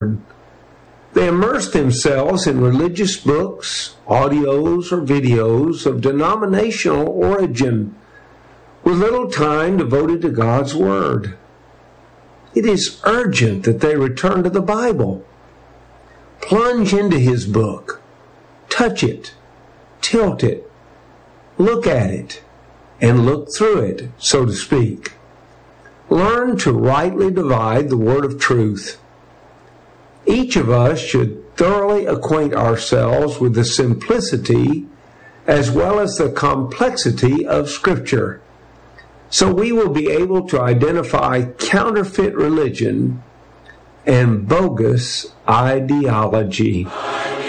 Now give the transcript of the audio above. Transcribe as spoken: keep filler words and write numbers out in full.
They immerse themselves in religious books, audios, or videos of denominational origin, with little time devoted to God's Word. It is urgent that they return to the Bible. Plunge into His book. Touch it. Tilt it. Look at it. And look through it, so to speak. Learn to rightly divide the word of truth. Each of us should thoroughly acquaint ourselves with the simplicity as well as the complexity of Scripture, so we will be able to identify counterfeit religion and bogus ideology.